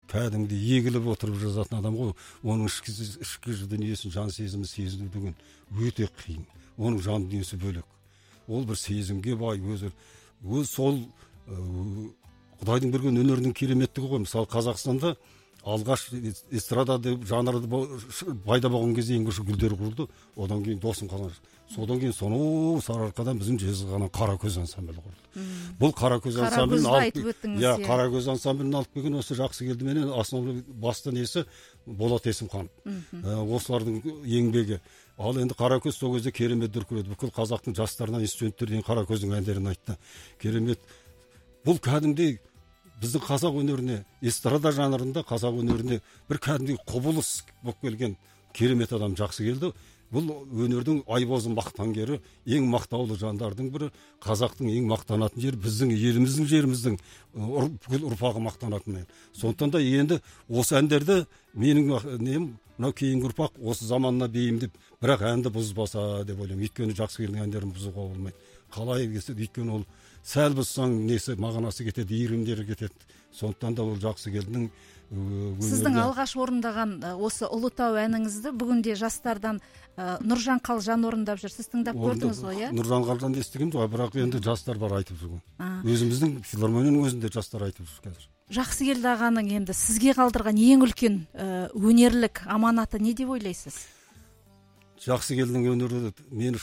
кәдімгі егіліп отырып жазатын адам ғой. Оның ішкі дүниесін, жан сезімін сезіну деген өте қиын. Оның жан дүниесі бөлек. Ол бір сезімге бай, өзі сол Құдайдың берген өнерінің кереметтігі ғой. Мысалы Қазақстанда алғаш эстрада деп жанры пайда болған кезде ең бірінші гүлдер құрылды. Одан кейін Досым қалған. Содан кейін сонау Сарыарқадан біздің Жезқазған Қаракөз ансамблі құрылды. Бұл Қаракөз ансамблін Қаракөз ансамблін алып келген осы жақсы келді менен основной басты несі Болат Есімхан. Осылардың еңбегі. Ал енді Қаракөз сол кезде керемет дүркіреді. Бүкіл қазақтың жастарынан студенттерден Қаракөздің әндерін айтты. Керемет. Бұл кәдімгідей біздің қазақ өнеріне, эстрада жанрында қазақ өнеріне бір кәдімгідей құбылыс болып келген керемет адам жақсы келді. Бұл өнердің айбозы мақтангері, ең мақтаулы жандардың бірі, қазақтың ең мақтанатын жері, біздің еліміздің, жеріміздің бүкіл ұрпағы мақтанатын. Сондықтан да енді осы әндерді менің мынау кейінгі ұрпақ осы заманына бейімдеп, бірақ әнді бұзбаса деп ойлаймын. Өйткені жақсы келген әндерін бұзуға болмайды. Қалай десе, өйткені ол сәл бұзсаң несі мағынасы кетеді, иірімдері кетеді. Сондықтан да ол жақсы келдің. Сіздің алғаш орындаған осы Ұлытау әніңізді бүгінде жастардан Нұржан Қалжан орындап жүр. Сіз тыңдап көрдіңіз ғой, иә? Нұржан Қалжан естігем ғой, бірақ енді жастар бар айтып жүрген. Өзіміздің филармонияның өзінде жастар айтып жүр қазір. Жақсы келді ағаның енді сізге қалдырған ең үлкен өнерлік аманаты не деп ойлайсыз? Жақсы келдің өнері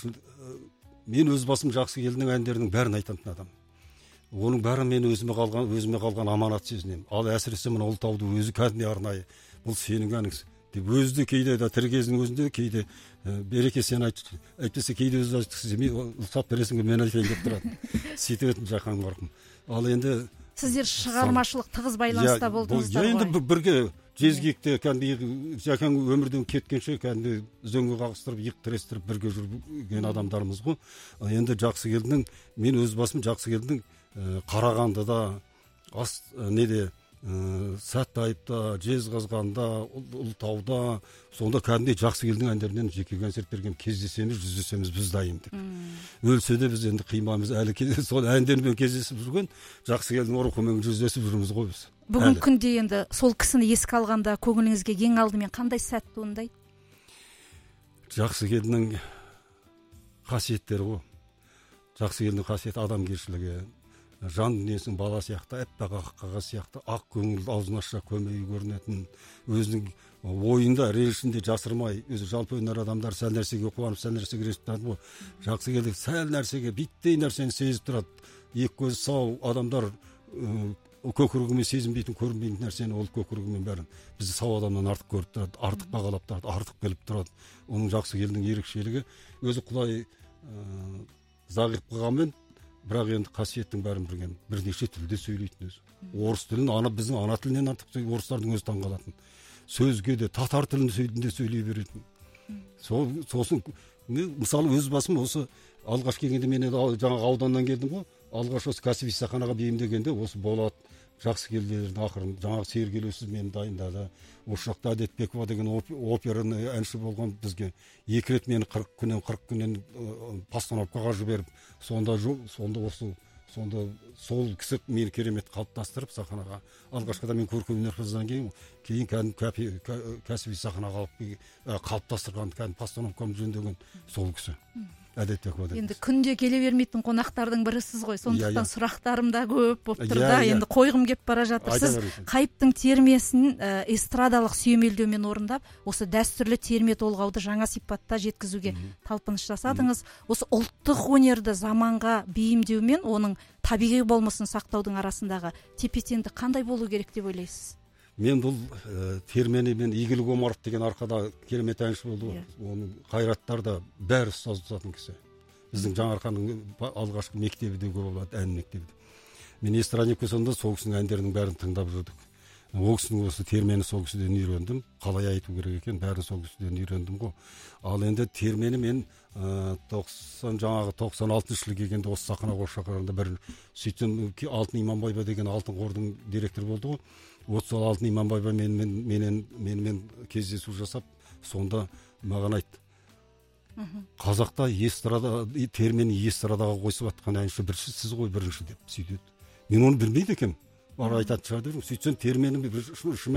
мен өз басым жақсы келдің әндерінің бәрін айтатын адам. Оның бәрі мен өзіме қалған аманат сезінемін. Ал әсіресе мына Ұлытауды өзі кәдімгідей арнайы. Бұл сенің әніңіз деп өзі де кейде тірі кезінің өзінде кейде Береке сен әйтпесе кейде өзі рұқсат бересің мен айтайын деп тұрады. Сөйтетін жақаң марқұм. Ал енді сіздер шығармашылық тығыз байланыста болдыңыздар ғой. Енді бірге жезгекте кәдімгі жақаң өмірден кеткенше кәдімгі үзеңгі қағыстырып, иық тірестіріп бірге жүрген адамдарымыз ғой. Енді жақсы келдің, мен өз басым жақсы келдің Қарағандыда, Сәтбаевта, Жезқазғанда, Ұлытауда, сонда кәдімгідей жақсы келдің әндерінен жеке концерт берген, кездесеміз, жүздесеміз біз дайын деп. Өлсе де біз енді қимамыз әлі сол әндермен кездесіп жүрген, жақсы келдің ұрқымен жүздесіп жүрміз ғой біз. Бүгін күнде енді сол кісіні еске алғанда көңіліңізге ең алдымен қандай сәт туындайды? Жақсы келдің қасиеттері ғой. Жақсы келдің қасиеті адамгершілігі. Жан дүниесінің бала сияқты, әппақ ақ қағаз сияқты, ақ көңіл аузын ашса көмейі көрінетін, өзінің ойында ренішінде жасырмай, өзі жалпы өнер адамдар сәл нәрсеге қуанып, сәл нәрсеге ренжіп ғой. Жақсы келді, сәл нәрсеге биттей нәрсені сезіп тұрады. Екі көзі сау адамдар көкірегімен сезінбейтін, көрінбейтін нәрсені ол көкірегімен бәрін бізді сау адамнан артық көріп тұрады, артық бағалап тұрады, артық біліп тұрады. Оның жақсы келдің ерекшелігі өзі Құдай зағип қылғанмен, бірақ енді қасиеттің бәрін білген, бірнеше тілде сөйлейтін өзі. Орыс тілін біздің ана тілінен артық орыстардың өзі таңғалатын. Сөзге де татар тілінде сөйлей беретін. Сосын мысалы өз басым осы алғаш келгенде мен жаңағы ауданнан келдім ғой. Алғаш осы кәсіби сахнаға бейімдегенде осы Болат жақсы келділердің ақырын жаңағы Сергелеусіз мені дайындады. Осы жақта Әдетбекова деген операны әнші болған бізге 2 рет мені 40 күннен постановкаға жіберіп, сонда сол кісі мені керемет қалыптастырып сахнаға. Алғашқыда мен көркем өнер қыздан кейін кәсіби сахнаға қалыптастырған, постановканы жөндеген сол кісі. Енді күнде келе бермейтін қонақтардың бірісіз ғой, сондықтан сұрақтарым да көп болып тұр да, енді қойғым кеп бара жатыр. Сіз Қайыптың термесін эстрадалық сүйемелдеумен орындап, осы дәстүрлі терме толғауды жаңа сипатта жеткізуге талпыныс жасадыңыз. Осы ұлттық өнерді заманға бейімдеумен оның табиғи болмысын сақтаудың арасындағы тепе-теңдік қандай болу керек деп ойлайсыз? Мен бұл термені мен Игілік Омаров деген арқада керемет әнші болды ғой. Оның қайраттар да бәрі ұстаз тұтатын кісі. Біздің Жаңарқаның алғашқы мектебі деуге болады, ән мектебі. Мен эстрадник болсам да сол кісінің әндерінің бәрін тыңдап жүрдік. Ол кісінің осы термені сол кісіден үйрендім. Қалай айту керек екен, бәрін сол кісіден үйрендім ғой. Ал енді термені мен 96 жылы келгенде осы сахнаға шақырғанда бір сөйтсем Алтын Иманбайба деген Алтын қордың директоры болды ғой. Сол Алтын Иманбайба менімен кездесу жасап, сонда маған айтты. Қазақта термені эстрадаға қойысып жатқан әнші сіз ғой бірінші деп сөйтеді. Мен оны білмейді екенмін. Бар айтатын шығар дедім. Сөйтсем термені